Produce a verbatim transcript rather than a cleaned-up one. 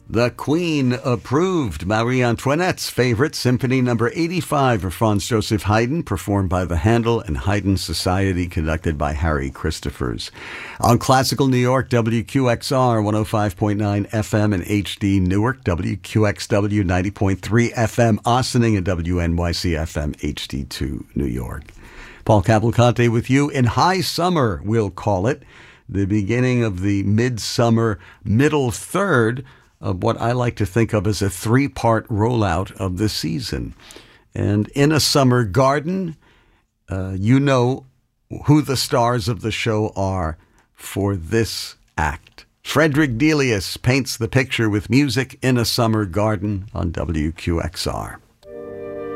The Queen approved Marie Antoinette's favorite, Symphony Number eighty-five of Franz Joseph Haydn, performed by the Handel and Haydn Society, conducted by Harry Christophers. On Classical New York, W Q X R one oh five point nine F M and H D Newark, W Q X W ninety point three F M Ossining, and W N Y C F M H D two New York. Paul Cavalcante with you in high summer, we'll call it, the beginning of the midsummer middle third of what I like to think of as a three-part rollout of the season. And in A Summer Garden, uh, you know who the stars of the show are for this act. Frederick Delius paints the picture with music in A Summer Garden on W Q X R.